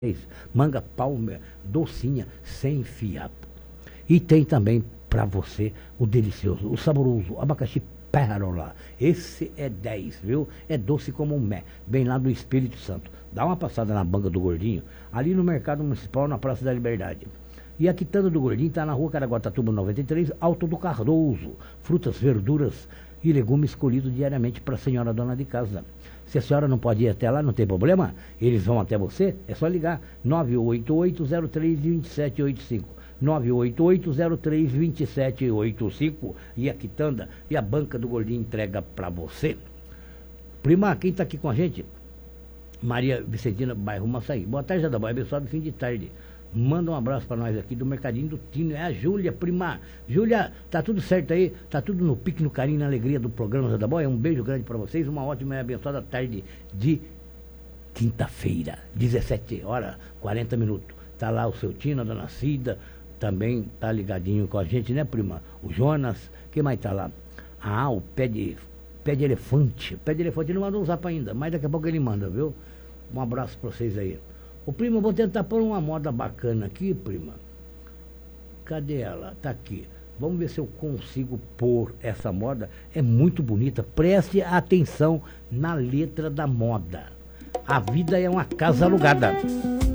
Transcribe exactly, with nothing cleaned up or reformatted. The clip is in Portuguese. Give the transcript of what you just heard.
Manga palmer, docinha, sem fiapo. E tem também para você o delicioso, o saboroso abacaxi pérola. Esse é dez, viu? É doce como um mé, bem lá do Espírito Santo. Dá uma passada na banca do Gordinho, ali no Mercado Municipal, na Praça da Liberdade. E a quitanda do Gordinho está na rua Caraguatatuba noventa e três, Alto do Cardoso. Frutas, verduras e legumes colhidos diariamente para a senhora dona de casa. Se a senhora não pode ir até lá, não tem problema, eles vão até você, é só ligar nove oito oito, zero três, dois sete oito cinco. nove oito oito, zero três, dois sete oito cinco. E a quitanda e a banca do Gordinho entrega para você. Prima, quem está aqui com a gente? Maria Vicentina, bairro Massaí. Boa tarde, Jadaboy, abençoado fim de tarde. Manda um abraço para nós aqui do Mercadinho do Tino. É a Júlia, prima. Júlia, tá tudo certo aí? Tá tudo no pique, no carinho, na alegria do programa Jadaboy? Um beijo grande para vocês. Uma ótima e abençoada tarde de quinta-feira, dezessete horas, quarenta minutos. Tá lá o seu Tino, a dona Cida, também tá ligadinho com a gente, né, prima? O Jonas, quem mais tá lá? Ah, o pé de, pé de elefante. Pé de elefante ele não mandou um zap ainda, mas daqui a pouco ele manda, viu? Um abraço para vocês aí. Ô, prima, eu vou tentar pôr uma moda bacana aqui, prima. Cadê ela? Tá aqui. Vamos ver se eu consigo pôr essa moda. É muito bonita. Preste atenção na letra da moda. A vida é uma casa alugada.